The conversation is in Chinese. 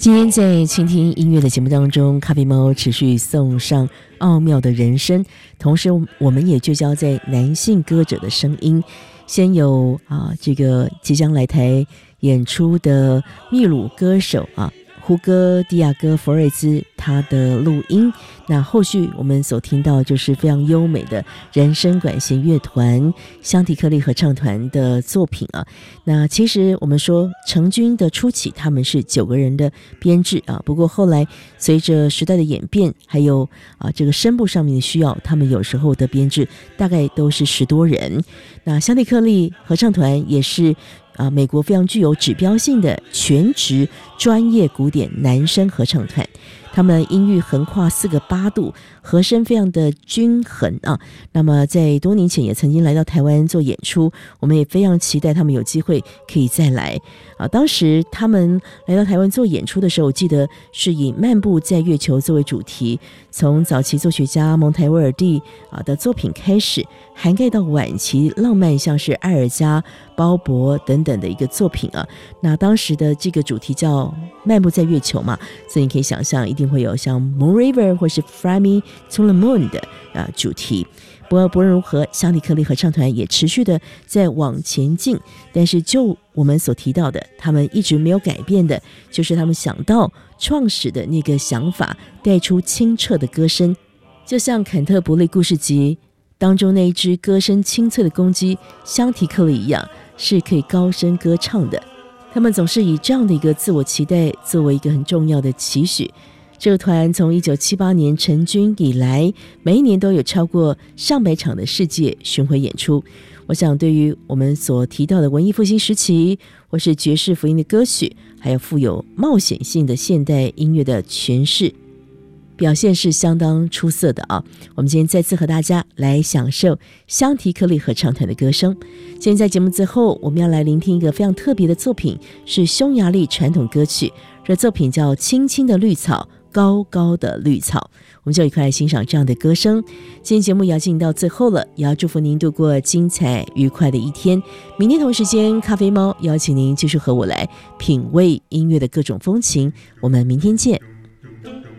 今天在倾听音乐的节目当中，咖啡猫持续送上奥妙的人声，同时我们也聚焦在男性歌者的声音。先有这个即将来台演出的秘鲁歌手胡歌迪亚哥佛瑞兹他的录音，那后续我们所听到就是非常优美的人声管弦乐团香缇克利合唱团的作品那其实我们说成军的初期他们是9个人的编制不过后来随着时代的演变，还有这个声部上面的需要，他们有时候的编制大概都是10多人。那香缇克利合唱团也是美国非常具有指标性的全职专业古典男声合唱团，他们音域横跨4个8度，和声非常的均衡那么在多年前也曾经来到台湾做演出，我们也非常期待他们有机会可以再来当时他们来到台湾做演出的时候，我记得是以漫步在月球作为主题，从早期作曲家蒙台威尔第的作品开始，涵盖到晚期浪漫像是艾尔加、鲍勃等等的一个作品那当时的这个主题叫漫步在月球嘛，所以你可以想象一定会有像 Moon River 或是 Fly Me to the Moon 的主题。不过不论如何，香缇克利合唱团也持续的在往前进，但是就我们所提到的，他们一直没有改变的就是他们想到创始的那个想法，带出清澈的歌声，就像坎特伯利故事集当中那一只歌声清脆的公鸡香缇克利一样，是可以高声歌唱的。他们总是以这样的一个自我期待作为一个很重要的期许。这个团从1978年成军以来，每一年都有超过上百场的世界巡回演出。我想对于我们所提到的文艺复兴时期，或是爵士福音的歌曲，还有富有冒险性的现代音乐的诠释，表现是相当出色的我们今天再次和大家来享受香缇克利合唱团的歌声。今天在节目最后，我们要来聆听一个非常特别的作品，是匈牙利传统歌曲，这作品叫《青青的绿草，高高的绿草》。我们就一块来欣赏这样的歌声。今天节目也要进行到最后了，也要祝福您度过精彩愉快的一天。明天同时间，咖啡猫邀请您继续和我来品味音乐的各种风情。我们明天见。